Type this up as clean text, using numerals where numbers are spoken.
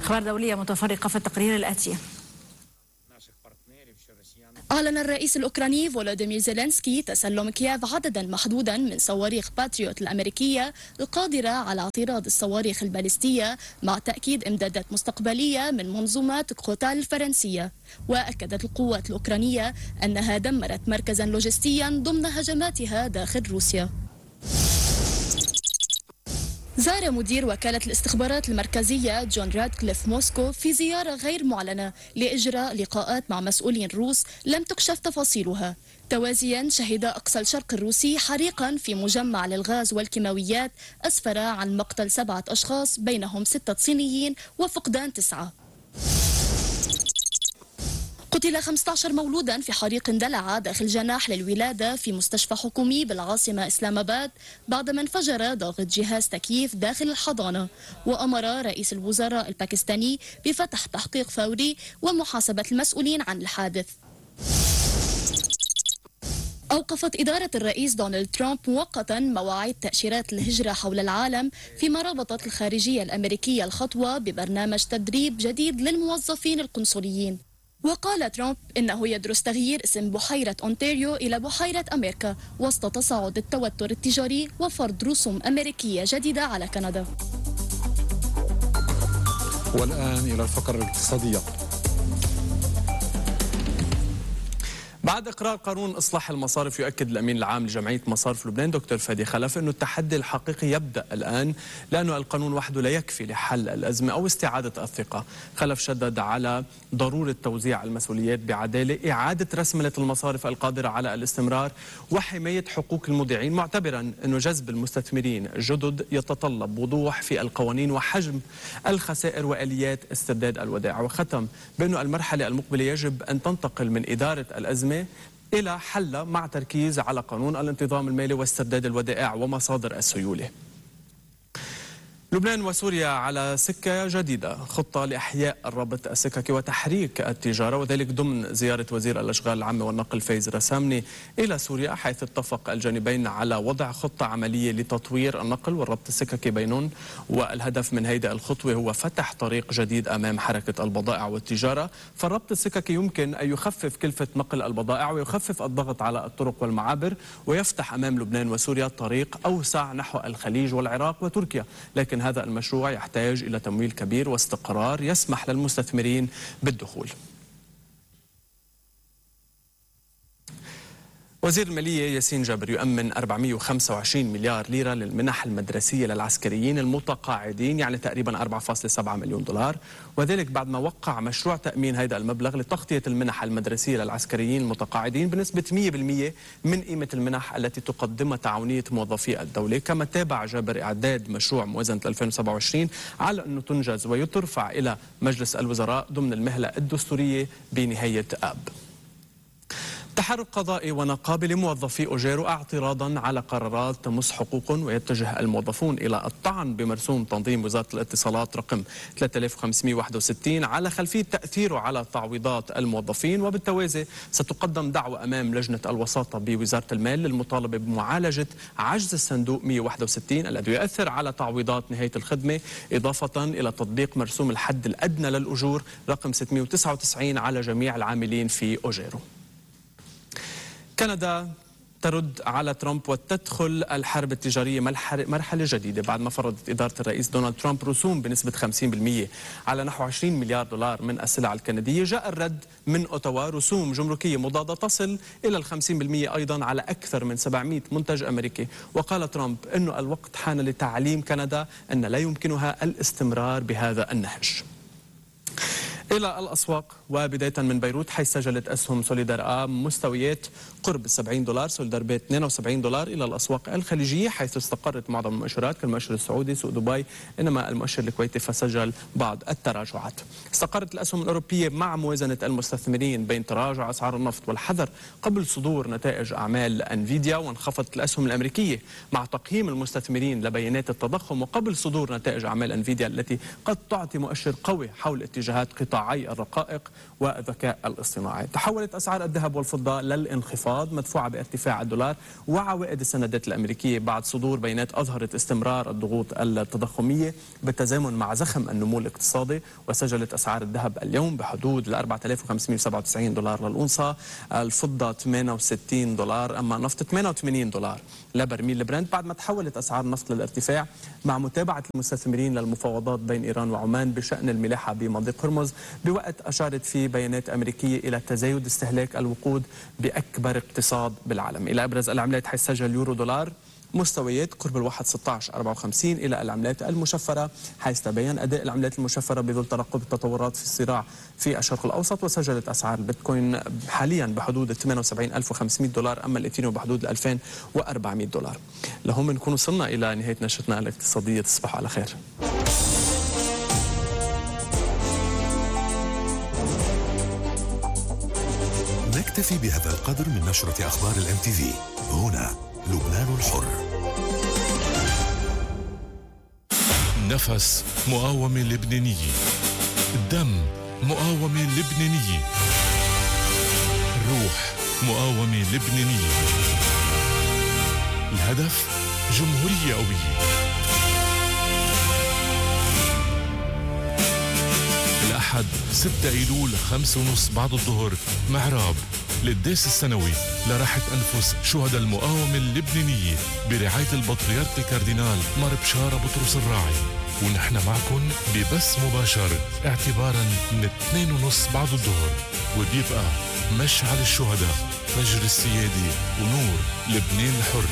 أخبار دولية متفرقة في التقرير الآتي. أعلن الرئيس الأوكراني فولوديمير زيلينسكي تسلم كييف عددا محدودا من صواريخ باتريوت الأمريكية القادرة على اعتراض الصواريخ البالستية، مع تأكيد إمدادات مستقبلية من منظومات كروتال الفرنسية. وأكدت القوات الأوكرانية أنها دمرت مركزا لوجستيا ضمن هجماتها داخل روسيا. زار مدير وكالة الاستخبارات المركزية جون رادكليف موسكو في زيارة غير معلنة لإجراء لقاءات مع مسؤولين روس لم تكشف تفاصيلها. توازيا شهد أقصى الشرق الروسي حريقا في مجمع للغاز والكيماويات أسفر عن مقتل 7 أشخاص بينهم 6 صينيين وفقدان 9. قتل 15 مولودا في حريق اندلع داخل جناح للولادة في مستشفى حكومي بالعاصمة إسلام آباد بعدما انفجر ضاغط جهاز تكييف داخل الحضانة. وأمر رئيس الوزراء الباكستاني بفتح تحقيق فوري ومحاسبة المسؤولين عن الحادث. أوقفت إدارة الرئيس دونالد ترامب مؤقتا مواعيد تأشيرات الهجرة حول العالم، فيما ربطت الخارجية الأمريكية الخطوة ببرنامج تدريب جديد للموظفين القنصليين. وقال ترامب إنه يدرس تغيير اسم بحيرة أونتاريو إلى بحيرة أمريكا وسط تصاعد التوتر التجاري وفرض رسوم أمريكية جديدة على كندا. والآن إلى الفقرة الاقتصادية. بعد إقرار قانون إصلاح المصارف، يؤكد الأمين العام لجمعية مصارف لبنان دكتور فادي خلف أنه التحدي الحقيقي يبدأ الآن، لأنه القانون وحده لا يكفي لحل الأزمة أو استعادة الثقة. خلف شدد على ضرورة توزيع المسؤوليات بعدالة، إعادة رسملة المصارف القادرة على الاستمرار، وحماية حقوق المودعين، معتبرا أنه جذب المستثمرين الجدد يتطلب وضوح في القوانين وحجم الخسائر وآليات استرداد الودائع. وختم بأنه المرحلة المقبلة يجب أن تنتقل من إدارة الأزمة إلى حل مع تركيز على قانون الانتظام المالي واسترداد الودائع ومصادر السيولة. لبنان وسوريا على سكة جديدة، خطة لإحياء الرابط السككي وتحريك التجارة، وذلك ضمن زيارة وزير الأشغال العامة والنقل فايز رسامني إلى سوريا، حيث اتفق الجانبين على وضع خطة عملية لتطوير النقل والربط السككي بينهم. والهدف من هيدا الخطوة هو فتح طريق جديد أمام حركة البضائع والتجارة، فالربط السككي يمكن أن يخفف كلفة نقل البضائع ويخفف الضغط على الطرق والمعابر، ويفتح أمام لبنان وسوريا طريق أوسع نحو الخليج والعراق وتركيا. لكن هذا المشروع يحتاج إلى تمويل كبير واستقرار يسمح للمستثمرين بالدخول. وزير المالية ياسين جابر يؤمن 425 مليار ليرة للمنح المدرسية للعسكريين المتقاعدين، يعني تقريبا 4.7 مليون دولار، وذلك بعد ما وقع مشروع تأمين هذا المبلغ لتغطية المنح المدرسية للعسكريين المتقاعدين بنسبة 100% من قيمة المنح التي تقدمها تعاونية موظفي الدولة. كما تابع جابر إعداد مشروع موازنة 2027 على أنه تنجز ويترفع إلى مجلس الوزراء ضمن المهلة الدستورية بنهاية آب. تحرك قضائي ونقابي لموظفي أوجيرو اعتراضا على قرارات تمس حقوقهم، ويتجه الموظفون إلى الطعن بمرسوم تنظيم وزارة الاتصالات رقم 3561 على خلفية تأثيره على تعويضات الموظفين. وبالتوازي ستقدم دعوة أمام لجنة الوساطة بوزارة المال للمطالبة بمعالجة عجز الصندوق 161 الذي يؤثر على تعويضات نهاية الخدمة، إضافة إلى تطبيق مرسوم الحد الأدنى للأجور رقم 699 على جميع العاملين في أوجيرو. كندا ترد على ترامب وتدخل الحرب التجارية مرحلة جديدة بعد ما فرضت إدارة الرئيس دونالد ترامب رسوم بنسبة 50% على نحو 20 مليار دولار من السلع الكندية. جاء الرد من أوتاوا، رسوم جمركية مضادة تصل إلى 50% أيضا على أكثر من 700 منتج أمريكي. وقال ترامب أنه الوقت حان لتعليم كندا أن لا يمكنها الاستمرار بهذا النهج. إلى الأسواق، وبداية من بيروت حيث سجلت أسهم سوليدار آ مستويات قرب 70 دولار، سوليدار بي 72 دولار. إلى الأسواق الخليجية حيث استقرت معظم المؤشرات كالمؤشر السعودي سوق دبي، إنما المؤشر الكويتي فسجل بعض التراجعات. استقرت الأسهم الأوروبية مع موازنة المستثمرين بين تراجع أسعار النفط والحذر قبل صدور نتائج أعمال أنفيديا، وانخفضت الأسهم الأمريكية مع تقييم المستثمرين لبيانات التضخم وقبل صدور نتائج أعمال أنفيديا التي قد تعطي مؤشر قوي حول اتجاهات قطاع قطاعي الرقائق والذكاء الاصطناعي. تحولت أسعار الذهب والفضة للانخفاض مدفوعة بارتفاع الدولار وعوائد السندات الأمريكية بعد صدور بيانات أظهرت استمرار الضغوط التضخمية بالتزامن مع زخم النمو الاقتصادي. وسجلت أسعار الذهب اليوم بحدود ال 4597 دولار للأونصة، الفضة 68 دولار، أما النفط 88 دولار لبرميل البرنت، بعد ما تحولت أسعار النفط للارتفاع مع متابعة المستثمرين للمفاوضات بين إيران وعمان بشأن الملاحة بمضيق هرمز، بوقت أشارت فيه بيانات أمريكية إلى تزايد استهلاك الوقود بأكبر اقتصاد بالعالم. إلى أبرز العملات حيث سجل اليورو دولار مستويات قرب الواحد 16.54 إلى العملات المشفرة، حيث تبين أداء العملات المشفرة بظل ترقب التطورات في الصراع في الشرق الأوسط. وسجلت أسعار البيتكوين حاليا بحدود 78500 دولار، أما الإثيريوم بحدود 2400 دولار. لهم نكون وصلنا إلى نهاية نشرتنا الاقتصادية. تصبحوا على خير. نكتفي بهذا القدر من نشرة أخبار الMTV. هنا لبنان الحر. نفس مقاومة لبنانية، الدم مقاومة لبنانية، الروح مقاومة لبنانية، الهدف جمهورية قوية. الأحد 6 أيلول 5:30 بعد الظهر معراب للقداس السنوي لراحة أنفس شهداء المقاومة اللبنانية برعاية البطريرك الكاردينال مار بشارة بطرس الراعي، ونحن معكم ببث مباشر اعتبارا من 2:30 بعد الظهر، وبيبقى مشعل الشهداء، فجر السيادة ونور لبنان الحر.